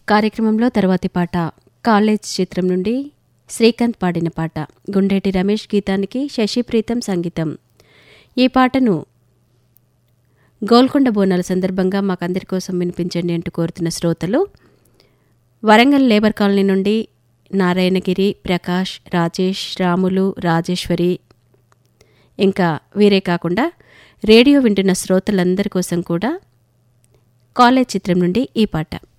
కార్యక్రమంలో తర్వాతి పాట కాలేజ్ చిత్రం నుండి శ్రీకాంత్ పాడిన పాట, గుండేటి రమేష్ గీతానికి శశిప్రీతం సంగీతం. ఈ పాటను గోల్కొండ బోనాల సందర్భంగా మాకందరి కోసం వినిపించండి అంటూ కోరుతున్న శ్రోతలు వరంగల్ లేబర్ కాలనీ నుండి నారాయణగిరి, ప్రకాష్, రాజేష్, రాములు, రాజేశ్వరి, ఇంకా వీరే కాకుండా రేడియో వింటున్న శ్రోతలందరి కోసం కూడా కాలేజ్ చిత్రం నుండి ఈ పాట.